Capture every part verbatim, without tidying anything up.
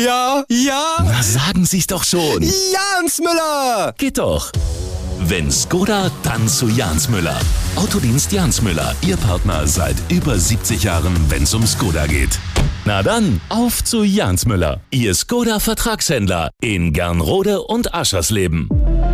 Ja, ja. Na, sagen Sie's doch schon. Jans Müller. Geht doch. Wenn Skoda, dann zu Jans Müller. Autodienst Jans Müller, Ihr Partner seit über siebzig Jahren, wenn's um Skoda geht. Na dann, auf zu Jans Müller, Ihr Skoda-Vertragshändler in Gernrode und Aschersleben.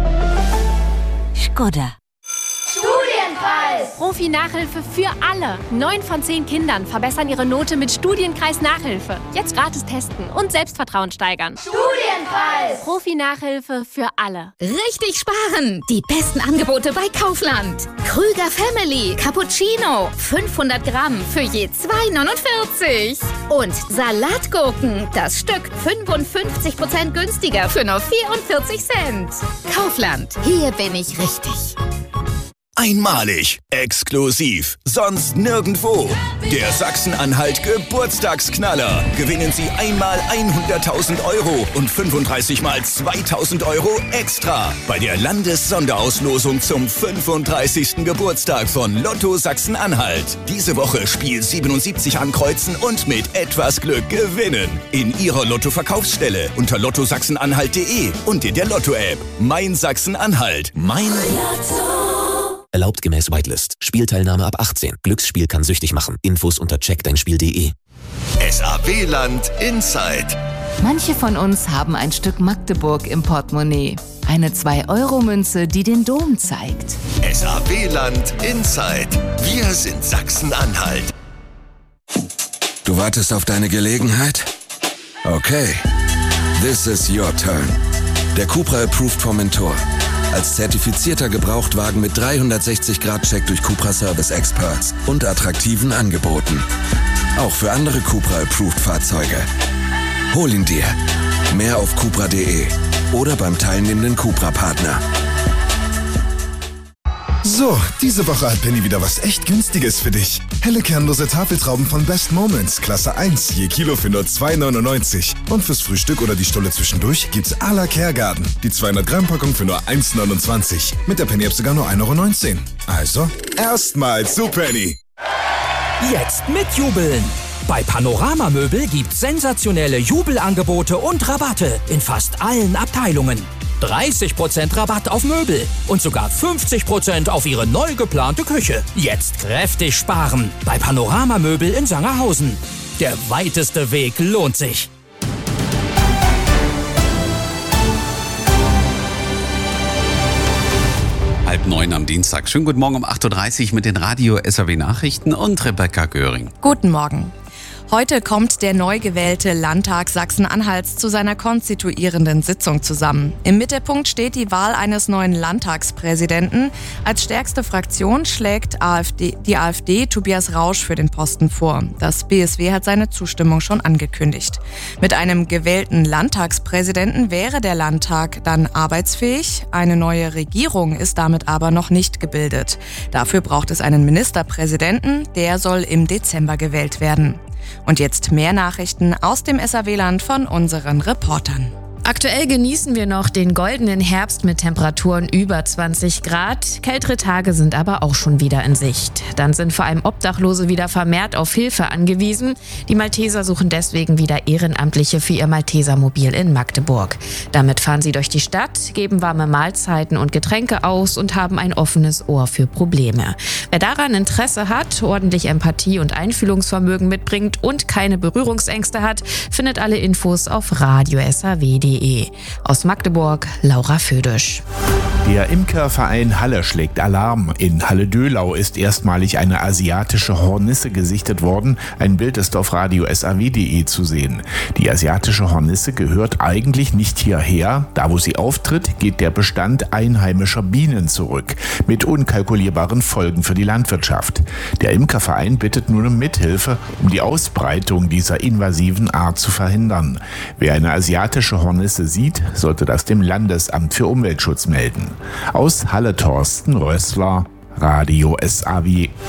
Skoda. Studienpreis! Profi-Nachhilfe für alle. Neun von zehn Kindern verbessern ihre Note mit Studienkreis Nachhilfe. Jetzt gratis testen und Selbstvertrauen steigern. Studienpreis! Profi-Nachhilfe für alle. Richtig sparen! Die besten Angebote bei Kaufland. Krüger Family Cappuccino. fünfhundert Gramm für je zwei neunundvierzig. Und Salatgurken. Das Stück fünfundfünfzig Prozent günstiger für nur vierundvierzig Cent. Kaufland. Hier bin ich richtig. Einmalig, exklusiv, sonst nirgendwo. Der Sachsen-Anhalt Geburtstagsknaller. Gewinnen Sie einmal hunderttausend Euro und fünfunddreißig mal zweitausend Euro extra bei der Landessonderauslosung zum fünfunddreißigsten Geburtstag von Lotto Sachsen-Anhalt. Diese Woche Spiel siebenundsiebzig ankreuzen und mit etwas Glück gewinnen. In Ihrer Lotto-Verkaufsstelle unter lotto sachsen-anhalt punkt de und in der Lotto-App. Mein Sachsen-Anhalt. Mein Lotto. Erlaubt gemäß Whitelist. Spielteilnahme ab achtzehn. Glücksspiel kann süchtig machen. Infos unter check dein spiel punkt de. S A W-Land Inside. Manche von uns haben ein Stück Magdeburg im Portemonnaie. Eine zwei Euro Münze, die den Dom zeigt. S A W-Land Inside. Wir sind Sachsen-Anhalt. Du wartest auf deine Gelegenheit? Okay. This is your turn. Der Cupra Approved vom Mentor. Als zertifizierter Gebrauchtwagen mit dreihundertsechzig Grad Check durch Cupra Service Experts und attraktiven Angeboten. Auch für andere Cupra Approved Fahrzeuge. Hol ihn dir. Mehr auf cupra punkt de oder beim teilnehmenden Cupra-Partner. So, diese Woche hat Penny wieder was echt Günstiges für dich. Helle kernlose Tafeltrauben von Best Moments, Klasse eins, je Kilo für nur zwei neunundneunzig. Und fürs Frühstück oder die Stulle zwischendurch gibt's à la Kergarten. Die zweihundert Gramm Packung für nur eins neunundzwanzig. Mit der Penny-App sogar nur ein Euro neunzehn. Also, erstmal zu Penny. Jetzt mitjubeln! Bei Panorama Möbel gibt's sensationelle Jubelangebote und Rabatte in fast allen Abteilungen. dreißig Prozent Rabatt auf Möbel und sogar fünfzig Prozent auf Ihre neu geplante Küche. Jetzt kräftig sparen bei Panorama Möbel in Sangerhausen. Der weiteste Weg lohnt sich. Halb neun am Dienstag. Schönen guten Morgen um acht Uhr dreißig mit den Radio-S A W-Nachrichten und Rebecca Göring. Guten Morgen. Heute kommt der neu gewählte Landtag Sachsen-Anhalts zu seiner konstituierenden Sitzung zusammen. Im Mittelpunkt steht die Wahl eines neuen Landtagspräsidenten. Als stärkste Fraktion schlägt AfD, die AfD Tobias Rausch für den Posten vor. Das B S W hat seine Zustimmung schon angekündigt. Mit einem gewählten Landtagspräsidenten wäre der Landtag dann arbeitsfähig. Eine neue Regierung ist damit aber noch nicht gebildet. Dafür braucht es einen Ministerpräsidenten, der soll im Dezember gewählt werden. Und jetzt mehr Nachrichten aus dem S A W-Land von unseren Reportern. Aktuell genießen wir noch den goldenen Herbst mit Temperaturen über zwanzig Grad. Kältere Tage sind aber auch schon wieder in Sicht. Dann sind vor allem Obdachlose wieder vermehrt auf Hilfe angewiesen. Die Malteser suchen deswegen wieder Ehrenamtliche für ihr Maltesermobil in Magdeburg. Damit fahren sie durch die Stadt, geben warme Mahlzeiten und Getränke aus und haben ein offenes Ohr für Probleme. Wer daran Interesse hat, ordentlich Empathie und Einfühlungsvermögen mitbringt und keine Berührungsängste hat, findet alle Infos auf radio s a w punkt de. Aus Magdeburg, Laura Födisch. Der Imkerverein Halle schlägt Alarm. In Halle-Döhlau ist erstmalig eine asiatische Hornisse gesichtet worden. Ein Bild ist auf radio s a w punkt de zu sehen. Die asiatische Hornisse gehört eigentlich nicht hierher. Da, wo sie auftritt, geht der Bestand einheimischer Bienen zurück. Mit unkalkulierbaren Folgen für die Landwirtschaft. Der Imkerverein bittet nun um Mithilfe, um die Ausbreitung dieser invasiven Art zu verhindern. Wer eine asiatische Hornisse sieht, sollte das dem Landesamt für Umweltschutz melden. Aus Halle Thorsten Rössler, Radio S A W.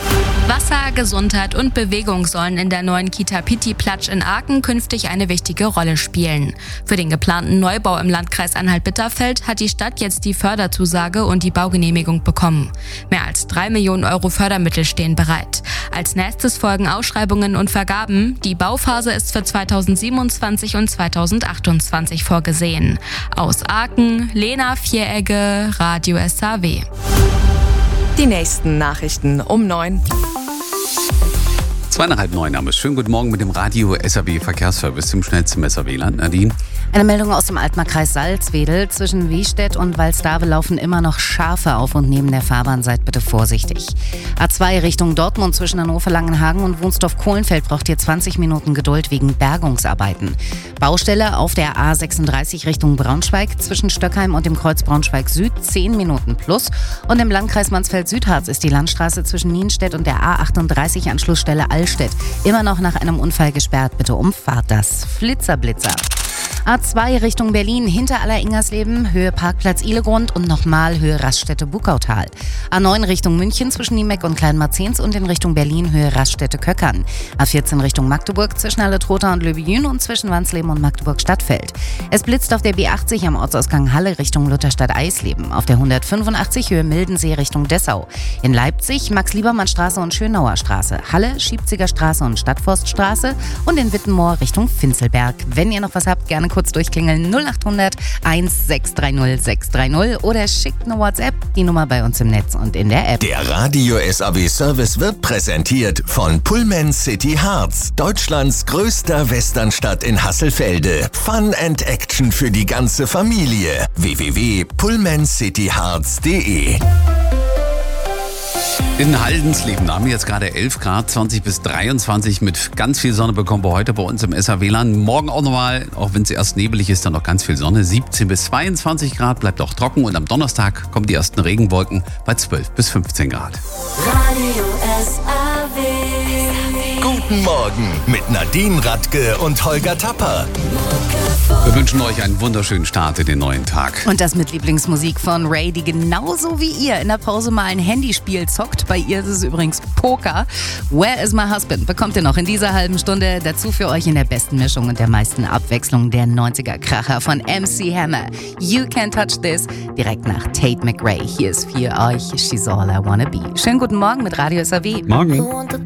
Wasser, Gesundheit und Bewegung sollen in der neuen Kita Pitti-Platsch in Aachen künftig eine wichtige Rolle spielen. Für den geplanten Neubau im Landkreis Anhalt-Bitterfeld hat die Stadt jetzt die Förderzusage und die Baugenehmigung bekommen. Mehr als drei Millionen Euro Fördermittel stehen bereit. Als nächstes folgen Ausschreibungen und Vergaben. Die Bauphase ist für zweitausendsiebenundzwanzig und zweitausendachtundzwanzig vorgesehen. Aus Aachen, Lena Vieregge, Radio S A W. Die nächsten Nachrichten um neun. Zweieinhalb neun haben es. Schönen guten Morgen mit dem Radio S A W Verkehrsservice im schnellsten S A W-Land. Nadine? Eine Meldung aus dem Altmarkkreis Salzwedel. Zwischen Wiestedt und Walsdawe laufen immer noch Schafe auf und neben der Fahrbahn. Seid bitte vorsichtig. A zwei Richtung Dortmund zwischen Hannover-Langenhagen und Wunsdorf-Kohlenfeld braucht ihr zwanzig Minuten Geduld wegen Bergungsarbeiten. Baustelle auf der A sechsunddreißig Richtung Braunschweig zwischen Stöckheim und dem Kreuz Braunschweig Süd zehn Minuten plus. Und im Landkreis Mansfeld-Südharz ist die Landstraße zwischen Nienstedt und der A achtunddreißig Anschlussstelle Allstedt immer noch nach einem Unfall gesperrt. Bitte umfahrt das. Flitzerblitzer. A zwei Richtung Berlin, hinter Aller-Ingersleben, Höhe Parkplatz Ihlegrund und nochmal Höhe Raststätte Buckautal. A neun Richtung München zwischen Niemeck und Kleinmarzens und in Richtung Berlin Höhe Raststätte Köckern. A vierzehn Richtung Magdeburg zwischen Halle-Trotha und Löbejün und zwischen Wansleben und Magdeburg-Stadtfeld. Es blitzt auf der B achtzig am Ortsausgang Halle Richtung Lutherstadt-Eisleben. Auf der hundertfünfundachtzig Höhe Mildensee Richtung Dessau. In Leipzig Max-Liebermann-Straße und Schönauer Straße. Halle Schiebziger Straße und Stadtforststraße und in Wittenmoor Richtung Finzelberg. Wenn ihr noch was habt, gerne kurz durchklingeln null achthundert sechshundertsechzig sechshundertdreißig oder schickt eine WhatsApp, die Nummer bei uns im Netz und in der App. Der Radio S A W Service wird präsentiert von Pullman City Harz, Deutschlands größter Westernstadt in Hasselfelde. Fun and Action für die ganze Familie. w w w punkt pullman city harz punkt d e In Haldensleben haben wir jetzt gerade elf Grad, zwanzig bis dreiundzwanzig mit ganz viel Sonne bekommen wir heute bei uns im S A W-Land. Morgen auch nochmal, auch wenn es erst nebelig ist, dann noch ganz viel Sonne. siebzehn bis zweiundzwanzig Grad, bleibt auch trocken und am Donnerstag kommen die ersten Regenwolken bei zwölf bis fünfzehn Grad. Radio S A W. Guten Morgen mit Nadine Radke und Holger Tapper. Wir wünschen euch einen wunderschönen Start in den neuen Tag. Und das mit Lieblingsmusik von Ray, die genauso wie ihr in der Pause mal ein Handyspiel zockt. Bei ihr ist es übrigens Poker. Where is my husband? Bekommt ihr noch in dieser halben Stunde. Dazu für euch in der besten Mischung und der meisten Abwechslung der neunziger-Kracher von M C Hammer. You Can't Touch This. Direkt nach Tate McRae. Hier ist für euch She's All I Wanna Be. Schönen guten Morgen mit Radio S A W. Morgen.